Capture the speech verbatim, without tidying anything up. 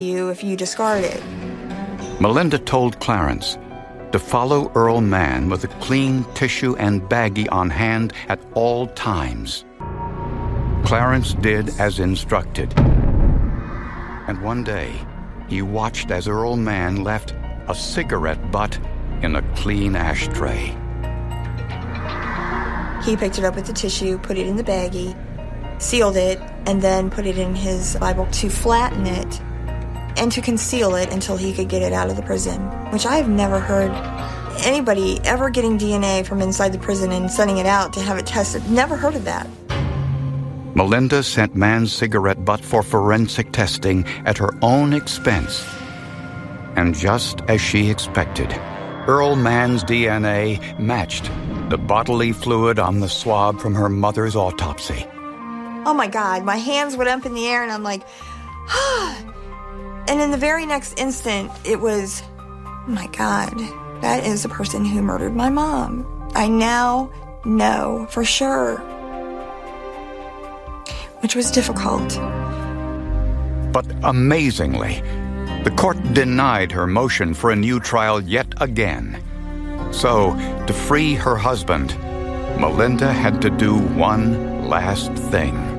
you if you discard it. Melinda told Clarence to follow Earl Mann with a clean tissue and baggie on hand at all times. Clarence did as instructed. And one day, he watched as Earl Mann left a cigarette butt in a clean ashtray. He picked it up with the tissue, put it in the baggie, sealed it, and then put it in his Bible to flatten it and to conceal it until he could get it out of the prison, which I've never heard anybody ever getting D N A from inside the prison and sending it out to have it tested. Never heard of that. Melinda sent Mann's cigarette butt for forensic testing at her own expense. And just as she expected, Earl Mann's D N A matched the bodily fluid on the swab from her mother's autopsy. Oh my God, my hands went up in the air and I'm like, ah. And in the very next instant, it was, oh my God, that is the person who murdered my mom. I now know for sure. Which was difficult. But amazingly, the court denied her motion for a new trial yet again. So, to free her husband, Melinda had to do one last thing.